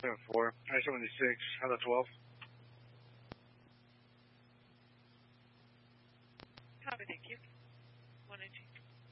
4, I-76, Hello 12. Copy, thank you. 192.